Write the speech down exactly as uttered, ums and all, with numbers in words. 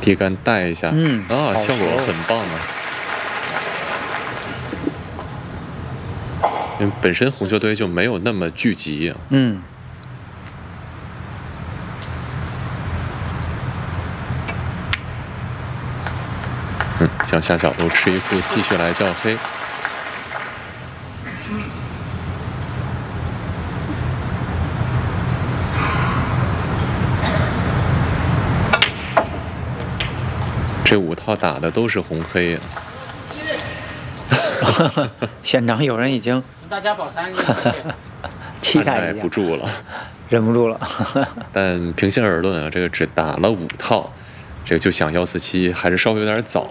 低杆带一下， 嗯啊， 好效果球很棒啊！因为本身红球队就没有那么聚集啊。 嗯。 嗯，向下角度吃一步，继续来叫黑。这五套打的都是红黑啊。 现场有人已经大家保三期待按耐不住了， 忍不住了。 但平心而论啊，这个只打了五套，这个就想幺四七还是稍微有点早。